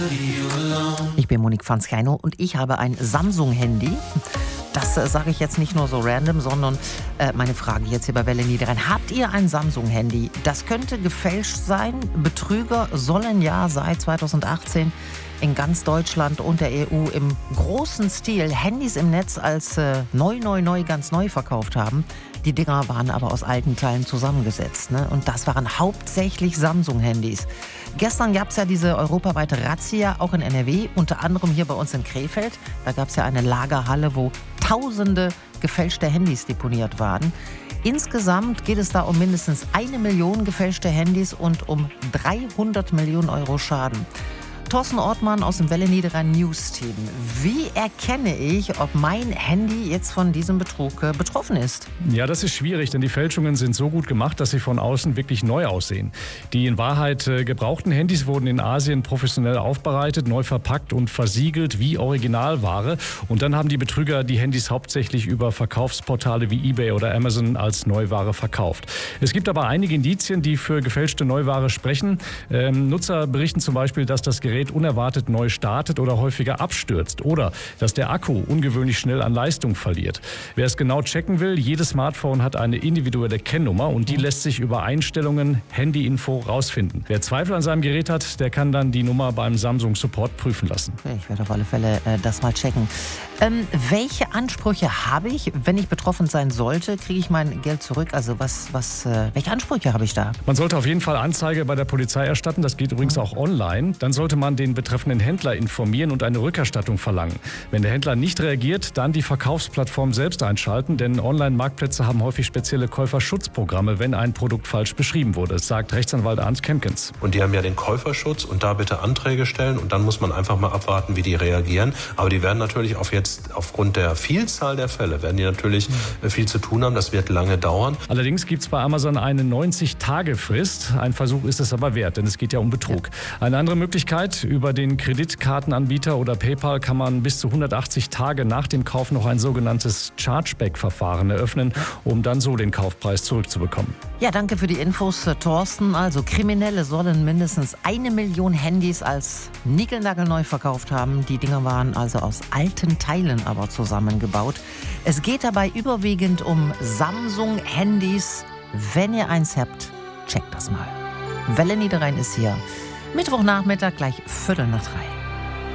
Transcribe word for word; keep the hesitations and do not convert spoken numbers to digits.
Ich bin Monique Fanzkeino und ich habe ein Samsung-Handy. Das äh, sage ich jetzt nicht nur so random, sondern äh, meine Frage jetzt hier bei Welle Niederrhein. Habt ihr ein Samsung-Handy? Das könnte gefälscht sein. Betrüger sollen ja seit zweitausendachtzehn in ganz Deutschland und der E U im großen Stil Handys im Netz als äh, neu, neu, neu, ganz neu verkauft haben. Die Dinger waren aber aus alten Teilen zusammengesetzt, ne? Und das waren hauptsächlich Samsung-Handys. Gestern gab es ja diese europaweite Razzia, auch in N R W, unter anderem hier bei uns in Krefeld. Da gab es ja eine Lagerhalle, wo tausende gefälschte Handys deponiert waren. Insgesamt geht es da um mindestens eine Million gefälschte Handys und um dreihundert Millionen Euro Schaden. Thorsten Ortmann aus dem Welle Niederrhein News-Team. Wie erkenne ich, ob mein Handy jetzt von diesem Betrug äh, betroffen ist? Ja, das ist schwierig, denn die Fälschungen sind so gut gemacht, dass sie von außen wirklich neu aussehen. Die in Wahrheit äh, gebrauchten Handys wurden in Asien professionell aufbereitet, neu verpackt und versiegelt wie Originalware. Und dann haben die Betrüger die Handys hauptsächlich über Verkaufsportale wie eBay oder Amazon als Neuware verkauft. Es gibt aber einige Indizien, die für gefälschte Neuware sprechen. Ähm, Nutzer berichten zum Beispiel, dass das Gerät unerwartet neu startet oder häufiger abstürzt oder dass der Akku ungewöhnlich schnell an Leistung verliert. Wer es genau checken will, jedes Smartphone hat eine individuelle Kennnummer und die lässt sich über Einstellungen Handyinfo rausfinden. Wer Zweifel an seinem Gerät hat, der kann dann die Nummer beim Samsung Support prüfen lassen. Okay, ich werde auf alle Fälle äh, das mal checken. Ähm, welche Ansprüche habe ich, wenn ich betroffen sein sollte? Kriege ich mein Geld zurück? Also was, was, äh, welche Ansprüche habe ich da? Man sollte auf jeden Fall Anzeige bei der Polizei erstatten. Das geht übrigens auch online. Dann sollte man den betreffenden Händler informieren und eine Rückerstattung verlangen. Wenn der Händler nicht reagiert, dann die Verkaufsplattform selbst einschalten, denn Online-Marktplätze haben häufig spezielle Käuferschutzprogramme, wenn ein Produkt falsch beschrieben wurde, sagt Rechtsanwalt Arndt Kempkens. Und die haben ja den Käuferschutz und da bitte Anträge stellen und dann muss man einfach mal abwarten, wie die reagieren. Aber die werden natürlich auf jetzt, aufgrund der Vielzahl der Fälle, werden die natürlich viel zu tun haben. Das wird lange dauern. Allerdings gibt es bei Amazon eine neunzig-Tage-Frist. Ein Versuch ist es aber wert, denn es geht ja um Betrug. Eine andere Möglichkeit, über den Kreditkartenanbieter oder PayPal kann man bis zu hundertachtzig Tage nach dem Kauf noch ein sogenanntes Chargeback-Verfahren eröffnen, um dann so den Kaufpreis zurückzubekommen. Ja, danke für die Infos, Thorsten. Also Kriminelle sollen mindestens eine Million Handys als niegelnagelneu verkauft haben. Die Dinger waren also aus alten Teilen aber zusammengebaut. Es geht dabei überwiegend um Samsung-Handys. Wenn ihr eins habt, checkt das mal. Welle Niederrhein ist hier. Mittwochnachmittag gleich Viertel nach drei.